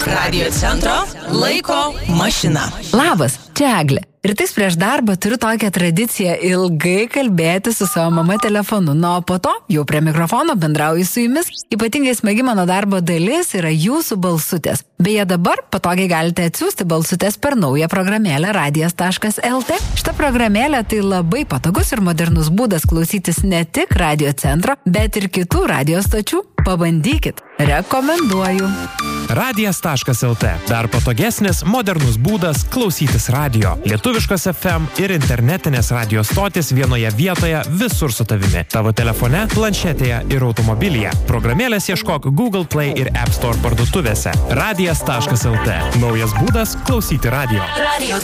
Radio centro laiko mašina. Labas, čia Eglė. Rytais prieš darbą turiu tokią tradiciją ilgai kalbėti su savo mama telefonu, o po to jau prie mikrofono bendrauju su jumis. Ypatingai smagi mano darbo dalis yra jūsų balsutės. Beje, dabar patogiai galite atsiųsti balsutės per naują programėlę radijas.lt. Šita programėlė tai labai patogus ir modernus būdas klausytis ne tik Radio centro, bet ir kitų radio stočių. Pabandykit. Rekomenduoju. Radijas.lt. Dar patogesnis, modernus būdas klausytis radio. Lietuviškos FM ir internetinės radio stotis vienoje vietoje visur su tavimi. Tavo telefone, planšetėje ir automobilyje. Programėlės ieškok Google Play ir App Store parduotuvėse. Radijas.lt. Naujas būdas klausyti radio. Radio